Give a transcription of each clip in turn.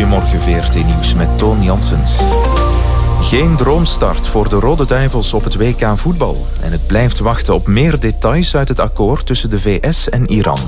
Goedemorgen VRT Nieuws met Toon Janssens. Geen droomstart voor de Rode Duivels op het WK voetbal. En het blijft wachten op meer details uit het akkoord tussen de VS en Iran.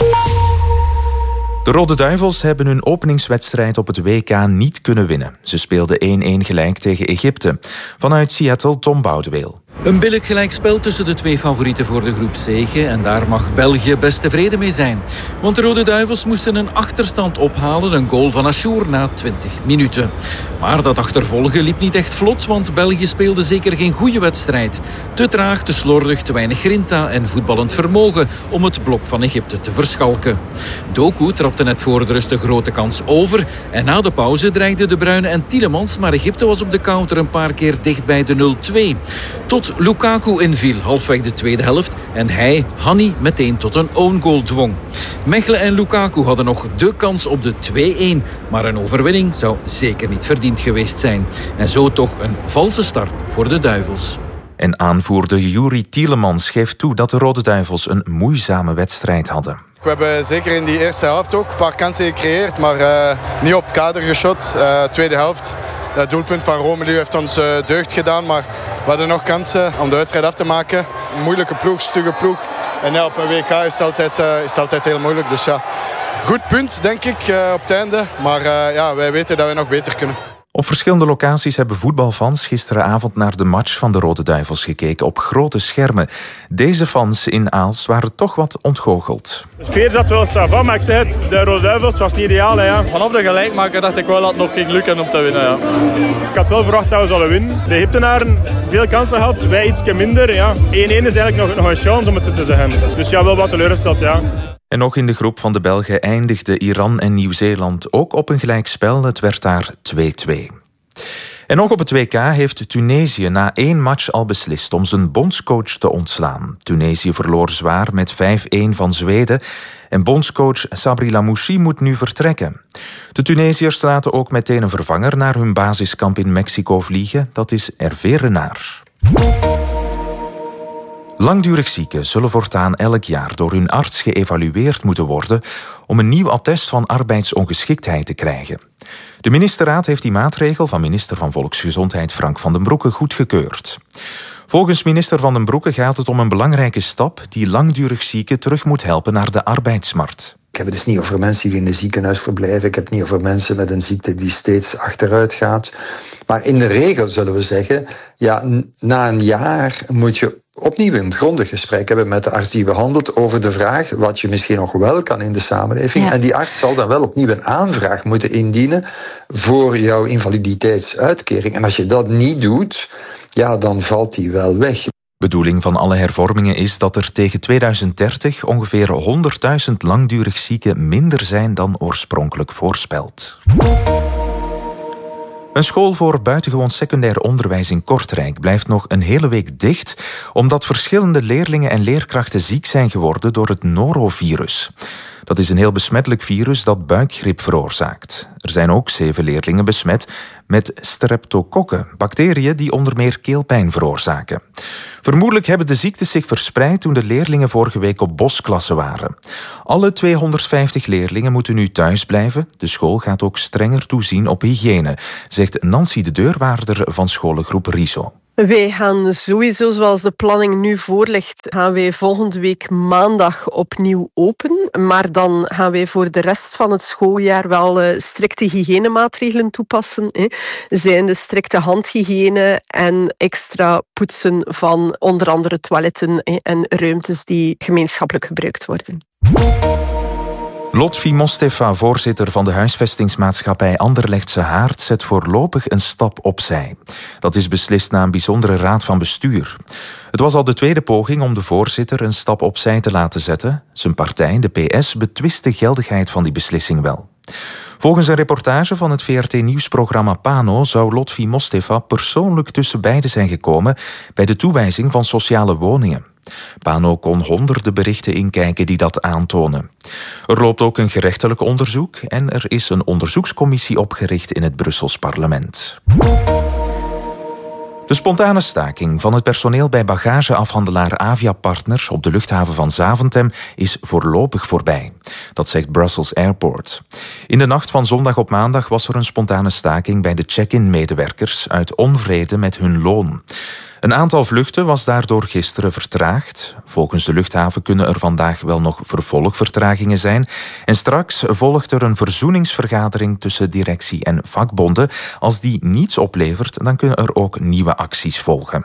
De Rode Duivels hebben hun openingswedstrijd op het WK niet kunnen winnen. Ze speelden 1-1 gelijk tegen Egypte. Vanuit Seattle, Tom Boudeweel. Een billig gelijkspel tussen de twee favorieten voor de groepzege. En daar mag België best tevreden mee zijn. Want de Rode Duivels moesten een achterstand ophalen. Een goal van Achour na 20 minuten. Maar dat achtervolgen liep niet echt vlot. Want België speelde zeker geen goede wedstrijd. Te traag, te slordig, te weinig grinta en voetballend vermogen om het blok van Egypte te verschalken. Doku trapte net voor de rust een grote kans over. En na de pauze dreigden De Bruyne en Tielemans. Maar Egypte was op de counter een paar keer dicht bij de 0-2. Tot Lukaku inviel halfweg de tweede helft en hij, Hanni, meteen tot een own goal dwong. Mechelen en Lukaku hadden nog de kans op de 2-1, maar een overwinning zou zeker niet verdiend geweest zijn. En zo toch een valse start voor de Duivels. En aanvoerder Youri Tielemans geeft toe dat de Rode Duivels een moeizame wedstrijd hadden. We hebben zeker in die eerste helft ook een paar kansen gecreëerd, maar niet op het kader geschot. Tweede helft. Het doelpunt van Romelu heeft ons deugd gedaan, maar we hadden nog kansen om de wedstrijd af te maken. Een moeilijke ploeg, stugge ploeg. En ja, op een WK is het altijd heel moeilijk. Dus ja, goed punt denk ik op het einde. Maar ja, wij weten dat we nog beter kunnen. Op verschillende locaties hebben voetbalfans gisteravond naar de match van de Rode Duivels gekeken op grote schermen. Deze fans in Aalst waren toch wat ontgoocheld. De sfeer zat wel savant, maar ik zei het, de Rode Duivels was niet ideaal. Hè, ja. Vanaf de gelijkmaker dacht ik wel dat het nog ging lukken om te winnen. Ja. Ik had wel verwacht dat we zouden winnen. De Egyptenaren veel kansen gehad, wij ietsje minder. Ja. 1-1 is eigenlijk nog een chance om het te zeggen. Dus ja, wel wat teleurgesteld, ja. En nog in de groep van de Belgen eindigden Iran en Nieuw-Zeeland ook op een gelijkspel. Het werd daar 2-2. En nog op het WK heeft Tunesië na 1 match al beslist om zijn bondscoach te ontslaan. Tunesië verloor zwaar met 5-1 van Zweden. En bondscoach Sabri Lamouchi moet nu vertrekken. De Tunesiërs laten ook meteen een vervanger naar hun basiskamp in Mexico vliegen. Dat is Hervé Renard. Langdurig zieken zullen voortaan elk jaar door hun arts geëvalueerd moeten worden om een nieuw attest van arbeidsongeschiktheid te krijgen. De ministerraad heeft die maatregel van minister van Volksgezondheid Frank van den Broeke goedgekeurd. Volgens minister van den Broeke gaat het om een belangrijke stap die langdurig zieken terug moet helpen naar de arbeidsmarkt. Ik heb het dus niet over mensen die in een ziekenhuis verblijven. Ik heb het niet over mensen met een ziekte die steeds achteruit gaat. Maar in de regel zullen we zeggen, ja, na een jaar moet je opnieuw een grondig gesprek hebben met de arts die behandelt over de vraag wat je misschien nog wel kan in de samenleving. Ja. En die arts zal dan wel opnieuw een aanvraag moeten indienen voor jouw invaliditeitsuitkering. En als je dat niet doet, ja, dan valt die wel weg. Bedoeling van alle hervormingen is dat er tegen 2030 ongeveer 100.000 langdurig zieken minder zijn dan oorspronkelijk voorspeld. Een school voor buitengewoon secundair onderwijs in Kortrijk blijft nog een hele week dicht, omdat verschillende leerlingen en leerkrachten ziek zijn geworden door het norovirus. Dat is een heel besmettelijk virus dat buikgriep veroorzaakt. Er zijn ook 7 leerlingen besmet met streptokokken, bacteriën die onder meer keelpijn veroorzaken. Vermoedelijk hebben de ziektes zich verspreid toen de leerlingen vorige week op bosklasse waren. Alle 250 leerlingen moeten nu thuis blijven. De school gaat ook strenger toezien op hygiëne, zegt Nancy de Deurwaarder van scholengroep RISO. Wij gaan sowieso, zoals de planning nu voorligt, gaan wij volgende week maandag opnieuw open. Maar dan gaan wij voor de rest van het schooljaar wel strikte hygiënemaatregelen toepassen. Zijn de strikte handhygiëne en extra poetsen van onder andere toiletten en ruimtes die gemeenschappelijk gebruikt worden. Lotfi Mostefa, voorzitter van de huisvestingsmaatschappij Anderlechtse Haard, zet voorlopig een stap opzij. Dat is beslist na een bijzondere raad van bestuur. Het was al de tweede poging om de voorzitter een stap opzij te laten zetten. Zijn partij, de PS, betwist de geldigheid van die beslissing wel. Volgens een reportage van het VRT-nieuwsprogramma Pano zou Lotfi Mostefa persoonlijk tussen beiden zijn gekomen bij de toewijzing van sociale woningen. Pano kon honderden berichten inkijken die dat aantonen. Er loopt ook een gerechtelijk onderzoek en er is een onderzoekscommissie opgericht in het Brussels parlement. De spontane staking van het personeel bij bagageafhandelaar Aviapartner op de luchthaven van Zaventem is voorlopig voorbij. Dat zegt Brussels Airport. In de nacht van zondag op maandag was er een spontane staking bij de check-in-medewerkers uit onvrede met hun loon. Een aantal vluchten was daardoor gisteren vertraagd. Volgens de luchthaven kunnen er vandaag wel nog vervolgvertragingen zijn. En straks volgt er een verzoeningsvergadering tussen directie en vakbonden. Als die niets oplevert, dan kunnen er ook nieuwe acties volgen.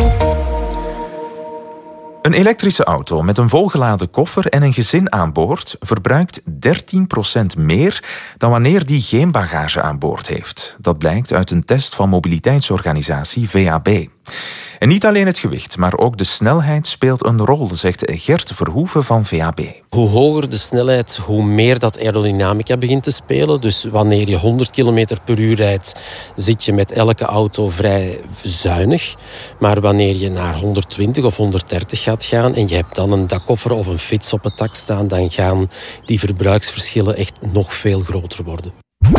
Een elektrische auto met een volgeladen koffer en een gezin aan boord verbruikt 13% meer dan wanneer die geen bagage aan boord heeft. Dat blijkt uit een test van mobiliteitsorganisatie VAB. En niet alleen het gewicht, maar ook de snelheid speelt een rol, zegt Gert Verhoeven van VAB. Hoe hoger de snelheid, hoe meer dat aerodynamica begint te spelen. Dus wanneer je 100 km per uur rijdt, zit je met elke auto vrij zuinig. Maar wanneer je naar 120 of 130 gaat gaan en je hebt dan een dakkoffer of een fiets op het dak staan, dan gaan die verbruiksverschillen echt nog veel groter worden.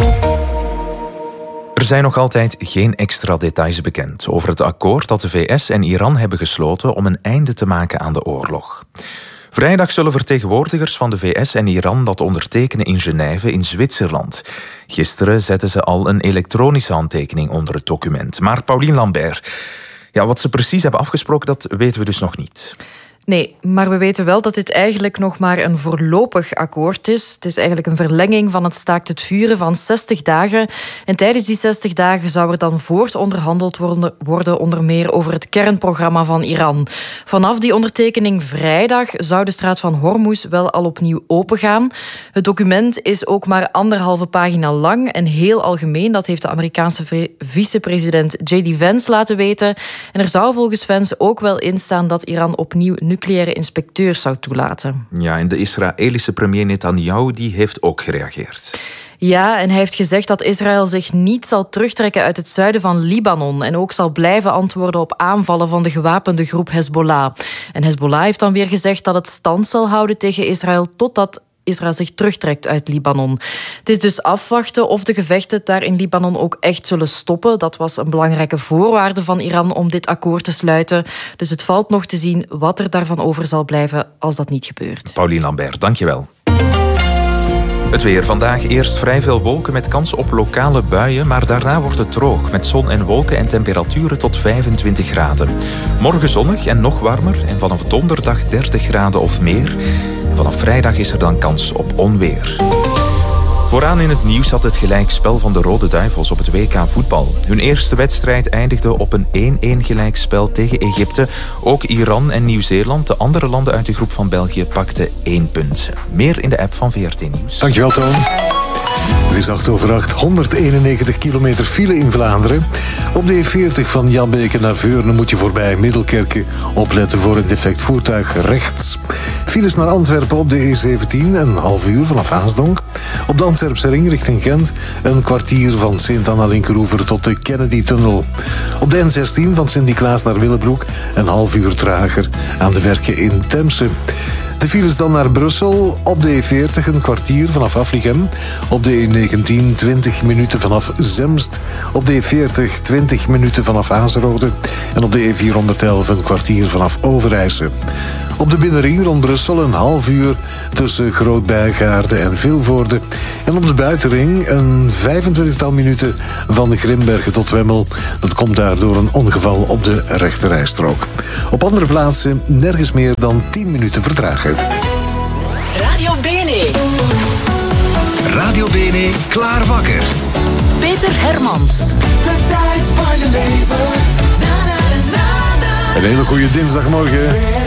Er zijn nog altijd geen extra details bekend over het akkoord dat de VS en Iran hebben gesloten om een einde te maken aan de oorlog. Vrijdag zullen vertegenwoordigers van de VS en Iran dat ondertekenen in Genève in Zwitserland. Gisteren zetten ze al een elektronische handtekening onder het document. Maar Pauline Lambert, wat ze precies hebben afgesproken, dat weten we dus nog niet. Nee, maar we weten wel dat dit eigenlijk nog maar een voorlopig akkoord is. Het is eigenlijk een verlenging van het staakt het vuren van 60 dagen. En tijdens die 60 dagen zou er dan voortonderhandeld worden onder meer over het kernprogramma van Iran. Vanaf die ondertekening vrijdag zou de straat van Hormuz wel al opnieuw opengaan. Het document is ook maar 1,5 pagina lang en heel algemeen. Dat heeft de Amerikaanse vicepresident J.D. Vance laten weten. En er zou volgens Vance ook wel in staan dat Iran opnieuw nucleaire inspecteurs zou toelaten. Ja, en de Israëlische premier Netanyahu die heeft ook gereageerd. Ja, en hij heeft gezegd dat Israël zich niet zal terugtrekken uit het zuiden van Libanon en ook zal blijven antwoorden op aanvallen van de gewapende groep Hezbollah. En Hezbollah heeft dan weer gezegd dat het stand zal houden tegen Israël totdat Israël zich terugtrekt uit Libanon. Het is dus afwachten of de gevechten daar in Libanon ook echt zullen stoppen. Dat was een belangrijke voorwaarde van Iran om dit akkoord te sluiten. Dus het valt nog te zien wat er daarvan over zal blijven als dat niet gebeurt. Pauline Lambert, dankjewel. Het weer. Vandaag eerst vrij veel wolken met kans op lokale buien, maar daarna wordt het droog met zon en wolken en temperaturen tot 25 graden. Morgen zonnig en nog warmer en vanaf donderdag 30 graden of meer. Vanaf vrijdag is er dan kans op onweer. Vooraan in het nieuws zat het gelijkspel van de Rode Duivels op het WK voetbal. Hun eerste wedstrijd eindigde op een 1-1 gelijkspel tegen Egypte. Ook Iran en Nieuw-Zeeland, de andere landen uit de groep van België, pakten 1 punt. Meer in de app van VRT Nieuws. Dankjewel, Toon. Het is 8:08, 191 kilometer file in Vlaanderen. Op de E40 van Janbeke naar Veurne moet je voorbij Middelkerke opletten voor een defect voertuig rechts. Files naar Antwerpen op de E17, een half uur vanaf Haasdonk. Op de Antwerpse ring richting Gent een kwartier van Sint-Anna-Linkeroever tot de Kennedy-tunnel. Op de N16 van Sint-Niklaas naar Willebroek een half uur trager aan de werken in Temse. De files dan naar Brussel. Op de E40 een kwartier vanaf Aflichem. Op de E19 20 minuten vanaf Zemst. Op de E40 20 minuten vanaf Azenrode. En op de E411 een kwartier vanaf Overijse. Op de binnenring rond Brussel een half uur tussen Groot-Bijgaarde en Vilvoorde. En op de buitenring een 25-tal minuten van de Grimbergen tot Wemmel. Dat komt daardoor een ongeval op de rechterrijstrook. Op andere plaatsen nergens meer dan 10 minuten vertragen. Radio Bene. Radio Bene, klaar wakker. Peter Hermans. De tijd van je leven. Een hele goede dinsdagmorgen.